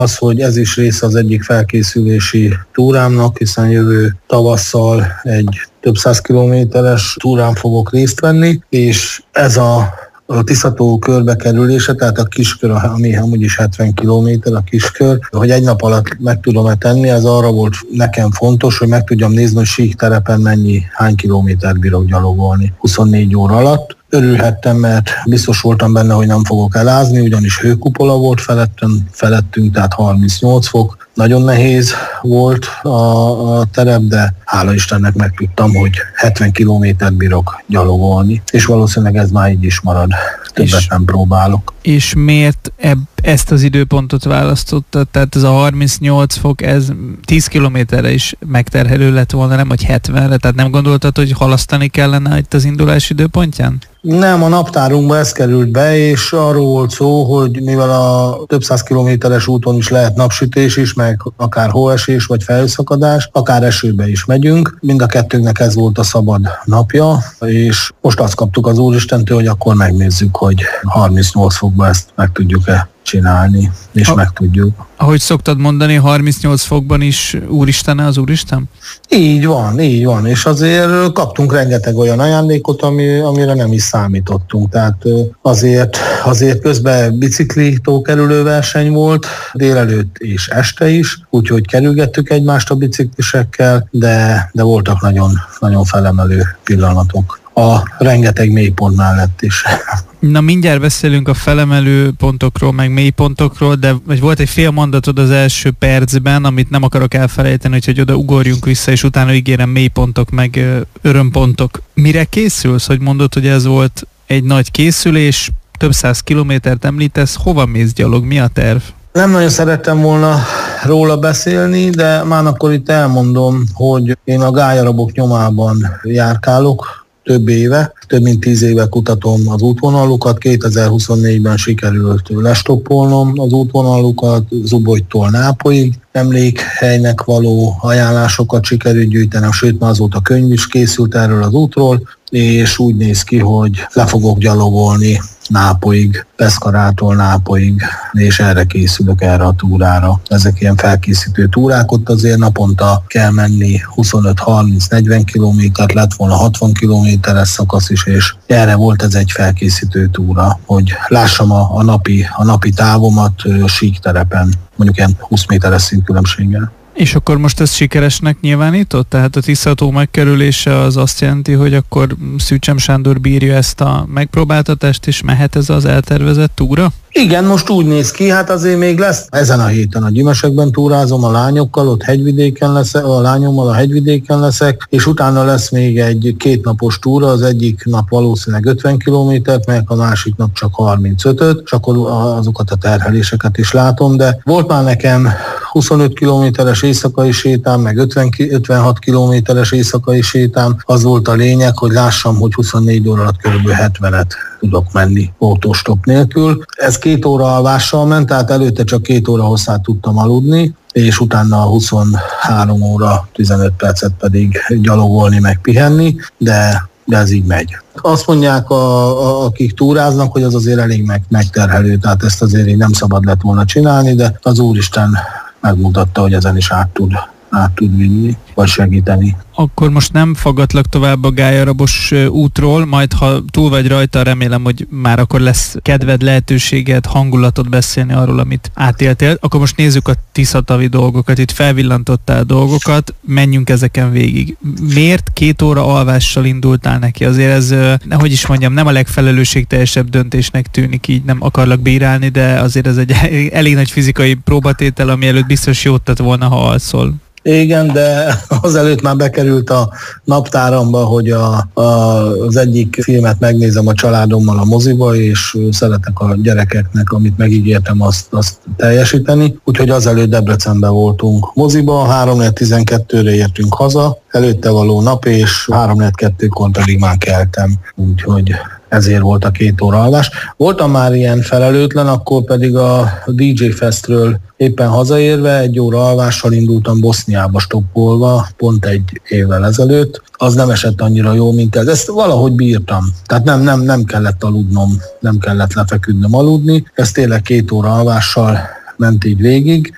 az, hogy ez is része az egyik felkészülési túrámnak, hiszen jövő tavasszal egy több 100 kilométeres túrán fogok részt venni, és ez a Tisza-tó körbekerülése, tehát a kiskör, ami amúgy is 70 kilométer a kiskör, hogy egy nap alatt meg tudom-e tenni, ez arra volt nekem fontos, hogy meg tudjam nézni, hogy síkterepen hány kilométert bírok gyalogolni 24 óra alatt. Örülhettem, mert biztos voltam benne, hogy nem fogok elázni, ugyanis hőkupola volt felettünk, tehát 38 fok. Nagyon nehéz volt a terep, de hála Istennek megtudtam, hogy 70 kilométert bírok gyalogolni, és valószínűleg ez már így is marad. Többet nem próbálok. És miért ezt az időpontot választottad? Tehát ez a 38 fok, ez 10 kilométerre is megterhelő lett volna, nem hogy 70-re? Tehát nem gondoltad, hogy halasztani kellene itt az indulás időpontján? Nem, a naptárunkba ez került be, és arról volt szó, hogy mivel a több 100 kilométeres úton is lehet napsütés is, meg akár hóesés, vagy felhőszakadás, akár esőbe is megyünk. Mind a kettőnknek ez volt a szabad napja, és most azt kaptuk az Úristentől, hogy akkor megnézzük, hogy 38 fokban ezt meg tudjuk-e csinálni, és meg tudjuk. Ahogy szoktad mondani, 38 fokban is Úristene az Úristen? Így van, és azért kaptunk rengeteg olyan ajándékot, amire nem is számítottunk, tehát azért közben bicikli tókerülő verseny volt, délelőtt és este is, úgyhogy kerülgettük egymást a biciklisekkel, de voltak nagyon, nagyon felemelő pillanatok a rengeteg mélypont mellett is. Na, mindjárt beszélünk a felemelő pontokról, meg mélypontokról, de volt egy fél mondatod az első percben, amit nem akarok elfelejteni, hogy oda ugorjunk vissza, és utána ígérem mélypontok, meg örömpontok. Mire készülsz, hogy mondod, hogy ez volt egy nagy készülés, több 100 kilométert említesz, hova mész gyalog, mi a terv? Nem nagyon szerettem volna róla beszélni, de már akkor itt elmondom, hogy én a gállyarabok nyomában járkálok, több mint 10 éve kutatom az útvonalukat, 2024-ben sikerült lestoppolnom az útvonalukat Zubogytól Nápolyig, emlékhelynek való ajánlásokat sikerült gyűjtenem, sőt már azóta könyv is készült erről az útról, és úgy néz ki, hogy le fogok gyalogolni Nápolyig, Pescarától Nápolyig, és erre készülök, erre a túrára. Ezek ilyen felkészítő túrák, ott azért naponta kell menni 25-30-40 kilométert, lett volna 60 kilométeres szakasz is, és erre volt ez egy felkészítő túra, hogy lássam a napi távomat síkterepen, mondjuk ilyen 20 méteres színkülönbséggel. És akkor most ez sikeresnek nyilvánított? Tehát a Tisza-tó megkerülése az azt jelenti, hogy akkor Szűcsem Sándor bírja ezt a megpróbáltatást, és mehet ez az eltervezett túra? Igen, most úgy néz ki, hát azért még lesz. Ezen a héten a Gyimesekben túrázom a lányokkal, ott hegyvidéken leszek, a lányommal a hegyvidéken leszek, és utána lesz még egy 2 napos túra, az egyik nap valószínűleg 50 kilométert, meg a másik nap csak 35-öt, és akkor azokat a terheléseket is látom, de volt már nekem 25 kilométeres éjszakai sétám, meg 56 kilométeres éjszakai sétám, az volt a lényeg, hogy lássam, hogy 24 óra alatt kb. 70-et tudok menni autóstopp nélkül. Ez 2 óra alvással ment, tehát előtte csak 2 óra hosszát tudtam aludni, és utána 23 óra 15 percet pedig gyalogolni, meg pihenni, de ez így megy. Azt mondják, akik túráznak, hogy az azért elég megterhelő, tehát ezt azért így nem szabad lett volna csinálni, de az Úristen megmutatta, hogy ezen is át tud vinni, vagy segíteni. Akkor most nem fogadlak tovább a gállyarabos útról, majd ha túl vagy rajta, remélem, hogy már akkor lesz kedved, lehetőséged, hangulatod beszélni arról, amit átéltél. Akkor most nézzük a tiszatavi dolgokat, itt felvillantottál dolgokat, menjünk ezeken végig. Miért 2 óra alvással indultál neki? Azért ez, hogy is mondjam, nem a legfelelősségteljesebb döntésnek tűnik, így nem akarlak bírálni, de azért ez egy elég nagy fizikai próbatétel, ami előtt biztos jót tett volna, ha alszol. Igen, de azelőtt már bekerült a naptáramba, hogy az egyik filmet megnézem a családommal a moziba, és szeretek a gyerekeknek, amit megígértem, azt teljesíteni. Úgyhogy azelőtt Debrecenben voltunk moziba, 3:12-re értünk haza, előtte való nap, és 3:02-kor pedig már keltem. Úgyhogy ezért volt a 2 óra alvás. Voltam már ilyen felelőtlen, akkor pedig a DJ Festről éppen hazaérve 1 óra alvással indultam Boszniába stoppolva, pont 1 évvel ezelőtt. Az nem esett annyira jó, mint ez. Ezt valahogy bírtam. Tehát nem kellett aludnom, nem kellett lefeküdnöm aludni. Ez tényleg 2 óra alvással ment így végig,